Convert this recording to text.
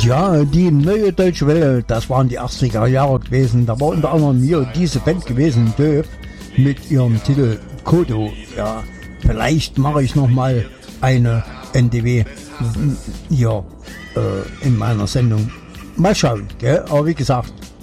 Ja, die neue Deutsche Welle, das waren die 80er Jahre gewesen. Da war unter anderem hier diese Band gewesen, Döf, mit ihrem Titel Kodo. Ja, vielleicht mache ich nochmal eine NDW hier in meiner Sendung. Mal schauen, gell? Aber wie gesagt,